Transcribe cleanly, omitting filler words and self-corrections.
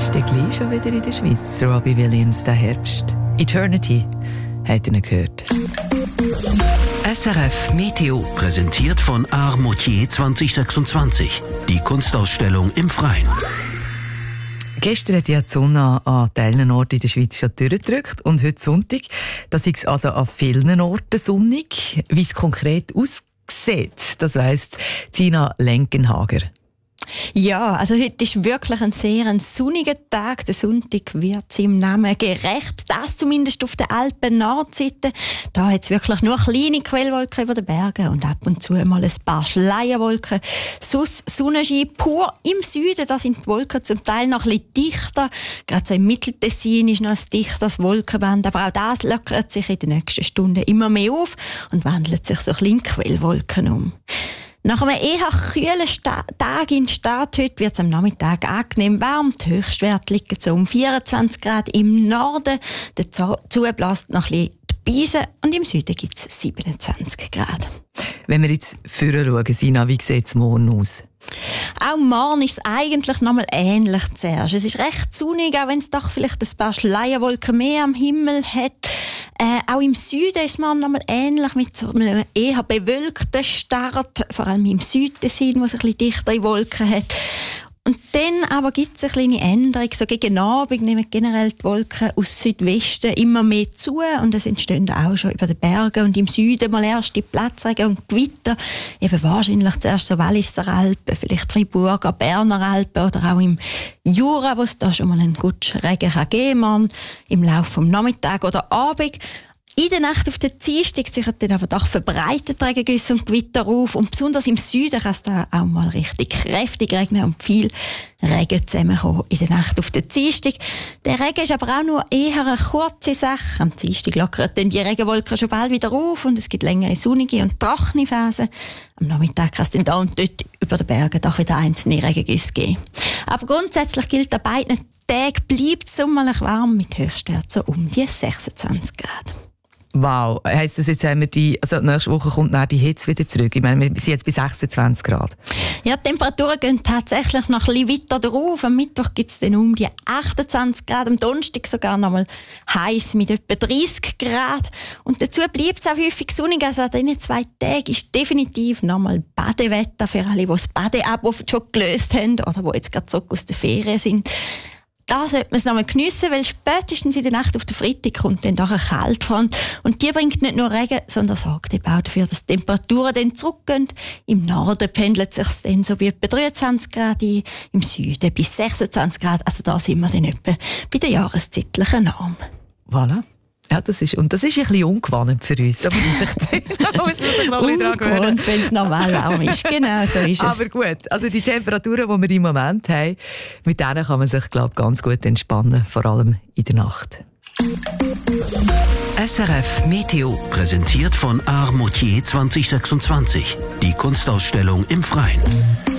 Ist der gleich schon wieder in der Schweiz? Robbie Williams, der Herbst. Eternity, hat ihr ihn gehört. SRF Meteo präsentiert von Art Moutier 2026. Die Kunstausstellung im Freien. Gestern hat ja die Sonne an teilen Orten in der Schweiz schon durchgedrückt und heute Sonntag. Das ist also an vielen Orten sonnig. Wie es konkret aussieht, das weiss Tina Lenkenhager. Ja, also heute ist wirklich ein sehr sonniger Tag. Der Sonntag wird seinem Namen gerecht. Das zumindest auf der Alpen-Nordseite. Da hat es wirklich nur kleine Quellwolken über den Bergen und ab und zu mal ein paar Schleierwolken. Sonst Sonnenschein pur im Süden. Da sind die Wolken zum Teil noch ein bisschen dichter. Gerade so im Mitteltessin ist noch ein dichteres Wolkenband. Aber auch das lockert sich in den nächsten Stunden immer mehr auf und wandelt sich so ein bisschen in Quellwolken um. Nach einem eher kühlen Tag in der Stadt heute wird es am Nachmittag angenehm warm. Die Höchstwerte liegen so um 24 Grad im Norden. Dazu bläst noch ein bisschen die Beise und im Süden gibt es 27 Grad. Wenn wir jetzt vorher schauen, Sina, wie sieht es morgen aus? Auch morgen ist es eigentlich noch mal ähnlich zuerst. Es ist recht sonnig, auch wenn es doch vielleicht ein paar Schleierwolken mehr am Himmel hat. Auch im Süden ist es morgen noch mal ähnlich mit so einem eher bewölkten Start, vor allem im Südtessin, wo es ein bisschen dichtere Wolken hat. Und dann aber gibt es eine kleine Änderung. So gegen Abend nehmen generell die Wolken aus Südwesten immer mehr zu und es entstehen auch schon über den Bergen und im Süden mal erst die Platzregen und Gewitter. Eben wahrscheinlich zuerst so Walliser Alpen, vielleicht Friburger, Berner Alpen oder auch im Jura, wo es da schon mal einen guten Regen geben kann, im Laufe des Nachmittags oder Abend. In der Nacht auf den Dienstag ziehen dann aber doch verbreitet Regengüsse und Gewitter auf. Und besonders im Süden kann es da auch mal richtig kräftig regnen und viel Regen zusammenkommen in der Nacht auf den Dienstag. Der Regen ist aber auch nur eher eine kurze Sache. Am Dienstag lockern dann die Regenwolken schon bald wieder auf und es gibt längere sonnige und trockene Phasen. Am Nachmittag kann es dann da und dort über den Bergen doch wieder einzelne Regengüsse geben. Aber grundsätzlich gilt an beiden Tagen bleibt es sommerlich warm mit Höchstwerten so um die 26 Grad. Wow, heisst das jetzt, haben wir nächste Woche kommt dann die Hitze wieder zurück? Ich meine, wir sind jetzt bei 26 Grad. Ja, die Temperaturen gehen tatsächlich noch ein bisschen weiter drauf. Am Mittwoch gibt es dann um die 28 Grad, am Donnerstag sogar noch mal heiß mit etwa 30 Grad. Und dazu bleibt es auch häufig sonnig. Also an diesen 2 Tagen ist definitiv noch mal Badewetter für alle, die das Badeabo schon gelöst haben oder die jetzt gerade zurück aus der Ferien sind. Da sollte man es noch mal geniessen, weil spätestens in der Nacht auf den Freitag kommt dann doch eine Kaltfront. Und die bringt nicht nur Regen, sondern sorgt eben auch dafür, dass die Temperaturen dann zurückgehen. Im Norden pendelt es sich dann so wie etwa 23 Grad ein, im Süden bis 26 Grad. Also da sind wir dann etwa bei der jahreszeitlichen Norm. Voilà. Ja, das ist ein bisschen ungewohnt für uns. Da muss man sich noch wieder ungewohnt, wenn es normal warm ist. Genau, so ist es. Aber gut, also die Temperaturen, die wir im Moment haben, mit denen kann man sich, glaube ich, ganz gut entspannen, vor allem in der Nacht. SRF Meteo präsentiert von Art Moutier 2026. Die Kunstausstellung im Freien.